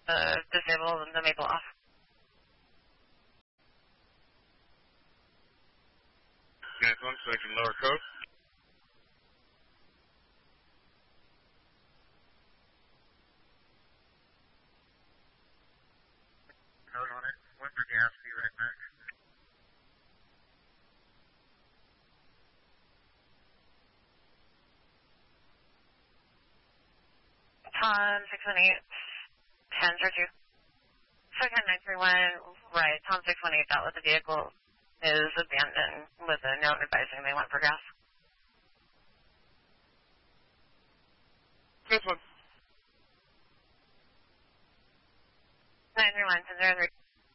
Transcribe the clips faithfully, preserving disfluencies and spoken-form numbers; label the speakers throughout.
Speaker 1: uh, disable the maple off.
Speaker 2: Next one, so I can lower code.
Speaker 3: Code on it. One for gas, be right back.
Speaker 1: Tom six one eight, ten two. Second nine three one, right, Tom six one eight, that with the vehicle is abandoned with a note advising they went for gas.
Speaker 2: This one.
Speaker 1: nine three one, ten zero three.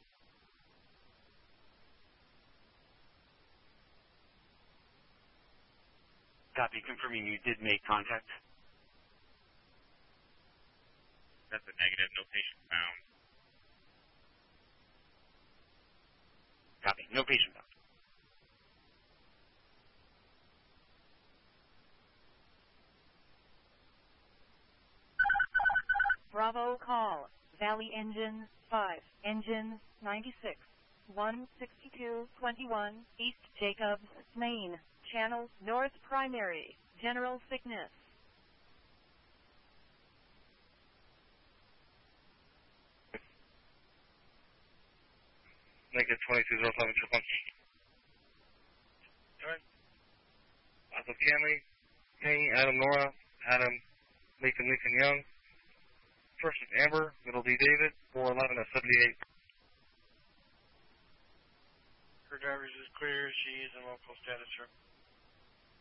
Speaker 4: Copy, confirming you did make contact.
Speaker 2: That's a negative, no patient found.
Speaker 4: Copy, no patient found.
Speaker 5: Bravo call, Valley Engine five, Engine ninety-six, one sixty-two twenty-one, East Jacobs, Maine, Channel North Primary, General Sickness.
Speaker 2: Negative twenty-two zero seven two one. Alright. Alpha Camry, King, Adam Nora, Adam, Lincoln, Lincoln Young. First is Amber, middle D David, four eleven at seventy-eight.
Speaker 3: Her driver's is clear, she is in local status, sir.